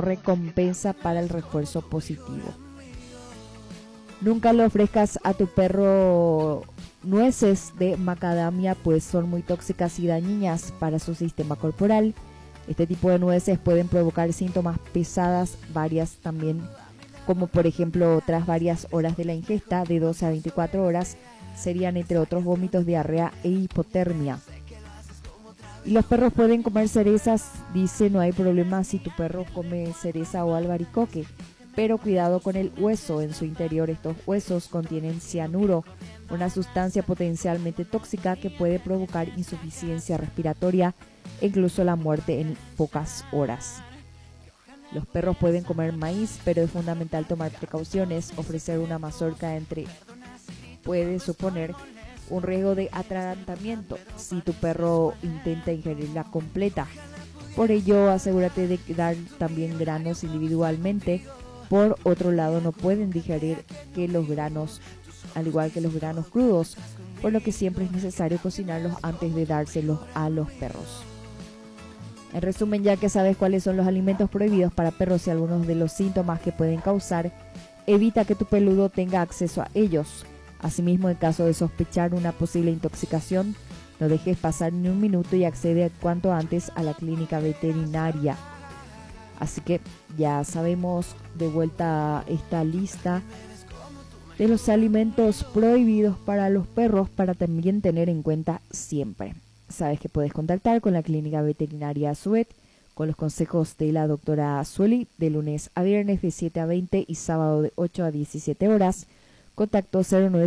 recompensa para el refuerzo positivo. Nunca le ofrezcas a tu perro nueces de macadamia, pues son muy tóxicas y dañinas para su sistema corporal. Este tipo de nueces pueden provocar síntomas pesadas, varias también, como por ejemplo tras varias horas de la ingesta, de 12 a 24 horas, serían entre otros vómitos, diarrea e hipotermia. Y los perros pueden comer cerezas, dice, no hay problema si tu perro come cereza o albaricoque, pero cuidado con el hueso en su interior. Estos huesos contienen cianuro, una sustancia potencialmente tóxica que puede provocar insuficiencia respiratoria e incluso la muerte en pocas horas. Los perros pueden comer maíz, pero es fundamental tomar precauciones. Ofrecer una mazorca puede suponer un riesgo de atragantamiento si tu perro intenta ingerirla completa. Por ello, asegúrate de dar también granos individualmente. Por otro lado, no pueden digerir que los granos, al igual que los granos crudos, por lo que siempre es necesario cocinarlos antes de dárselos a los perros. En resumen, ya que sabes cuáles son los alimentos prohibidos para perros y algunos de los síntomas que pueden causar, evita que tu peludo tenga acceso a ellos. Asimismo, en caso de sospechar una posible intoxicación, no dejes pasar ni un minuto y accede cuanto antes a la clínica veterinaria. Así que ya sabemos de vuelta esta lista de los alimentos prohibidos para los perros, para también tener en cuenta siempre. Sabes que puedes contactar con la clínica veterinaria Suet con los consejos de la doctora Sueli de lunes a viernes de 7 a 20 y sábado de 8 a 17 horas. Contacto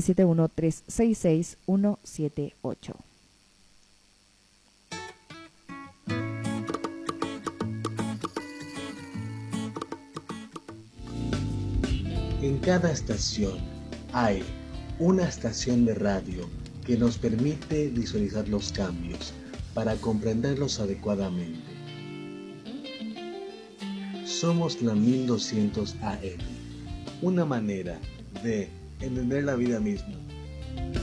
0971-366-178. En cada estación hay una estación de radio que nos permite visualizar los cambios para comprenderlos adecuadamente. Somos la 1200 AM, una manera de entender la vida misma.